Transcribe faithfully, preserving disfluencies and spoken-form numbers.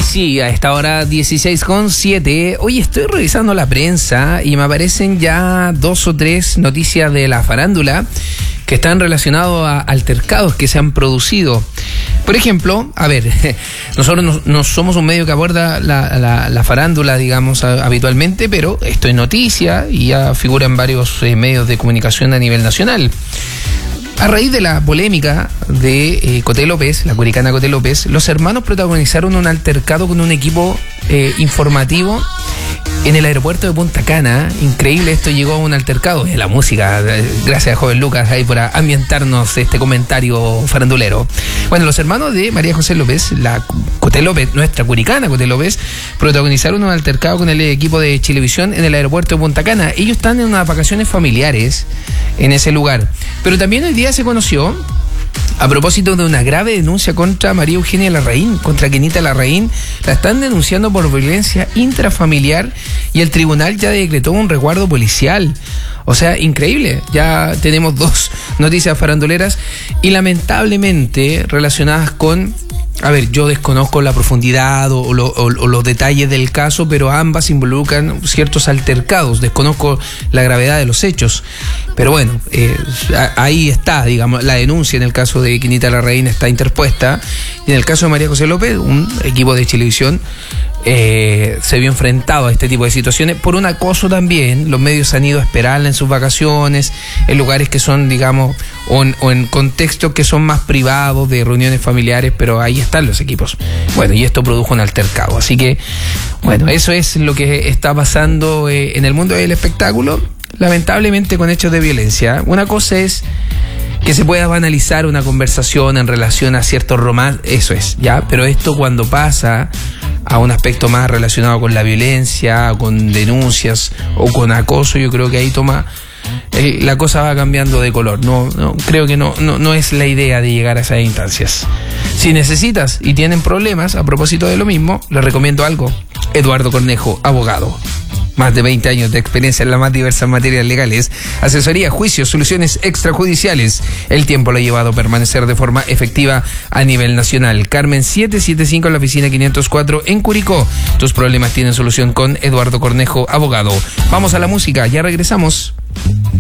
sí, a esta hora dieciséis con siete. Hoy estoy revisando la prensa y me aparecen ya dos o tres noticias de la farándula que están relacionados a altercados que se han producido. Por ejemplo, a ver, nosotros no, no somos un medio que aborda la, la, la farándula, digamos, a, habitualmente, pero esto es noticia y ya figura en varios eh, medios de comunicación a nivel nacional. A raíz de la polémica de eh, Coté López, la curicana Coté López, los hermanos protagonizaron un altercado con un equipo eh, informativo en el aeropuerto de Punta Cana. Increíble, esto llegó a un altercado. La música, gracias a Joven Lucas ahí por ambientarnos este comentario farandulero. Bueno, los hermanos de María José López, la Coté López, nuestra curicana Coté López, protagonizaron un altercado con el equipo de Chilevisión en el aeropuerto de Punta Cana. Ellos están en unas vacaciones familiares en ese lugar. Pero también hoy día se conoció, a propósito de una grave denuncia contra María Eugenia Larraín, contra Kenita Larraín, la están denunciando por violencia intrafamiliar y el tribunal ya decretó un resguardo policial. O sea, increíble. Ya tenemos dos noticias faranduleras y lamentablemente relacionadas con... A ver, yo desconozco la profundidad o, lo, o, o los detalles del caso, pero ambas involucran ciertos altercados. Desconozco la gravedad de los hechos. Pero bueno, eh, ahí está, digamos, la denuncia en el caso de Kenita Larraín está interpuesta. Y en el caso de María José López, un equipo de Chilevisión eh, se vio enfrentado a este tipo de situaciones. Por un acoso también, los medios han ido a esperarla en sus vacaciones, en lugares que son, digamos, o en, o en contextos que son más privados, de reuniones familiares, pero ahí están los equipos. Bueno, y esto produjo un altercado. Así que, bueno, eso es lo que está pasando eh, en el mundo del espectáculo, lamentablemente con hechos de violencia. Una cosa es que se pueda banalizar una conversación en relación a ciertos romances, eso es, ya, pero esto cuando pasa a un aspecto más relacionado con la violencia, con denuncias o con acoso, yo creo que ahí toma... Eh, la cosa va cambiando de color. No, no creo que no, no, no es la idea de llegar a esas instancias. Si necesitas y tienen problemas a propósito de lo mismo, les recomiendo algo. Eduardo Cornejo, abogado. Más de veinte años de experiencia en las más diversas materias legales, asesoría, juicios, soluciones extrajudiciales. El tiempo lo ha llevado a permanecer de forma efectiva a nivel nacional. Carmen setecientos setenta y cinco en la oficina quinientos cuatro en Curicó. Tus problemas tienen solución con Eduardo Cornejo, abogado. Vamos a la música, ya regresamos.